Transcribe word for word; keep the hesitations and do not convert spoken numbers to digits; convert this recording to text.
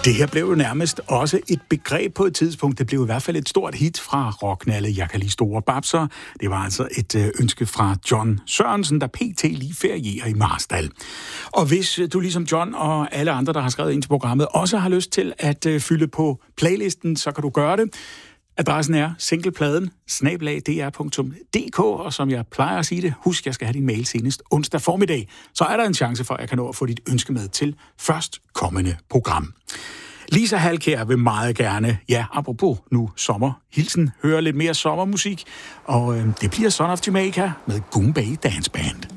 Det her blev jo nærmest også et begreb på et tidspunkt. Det blev i hvert fald et stort hit fra rocknalde Jeg kan lide store babser. Det var altså et ønske fra John Sørensen, der pt. Lige ferierer i Marstal. Og hvis du ligesom John og alle andre, der har skrevet ind til programmet, også har lyst til at fylde på playlisten, så kan du gøre det. Adressen er singlepladen snabel-a d r punktum d k, og som jeg plejer at sige det, husk, jeg skal have din mail senest onsdag formiddag. Så er der en chance for, at jeg kan nå at få dit ønske med til først kommende program. Lisa Halkær vil meget gerne, ja, apropos nu sommerhilsen, høre lidt mere sommermusik, og øh, det bliver Son of Jamaica med Goombay Dance Band.